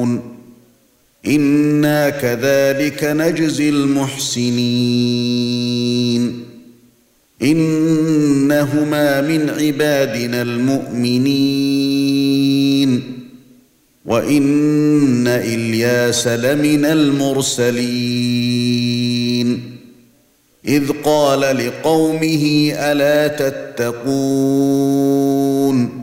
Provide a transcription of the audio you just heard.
إِنَّا كَذَلِكَ نَجْزِي الْمُحْسِنِينَ إِنَّهُمَا مِنْ عِبَادِنَا الْمُؤْمِنِينَ وَإِنَّ إِلْيَاسَ لَمِنَ الْمُرْسَلِينَ إِذْ قَالَ لِقَوْمِهِ أَلَا تَتَّقُونَ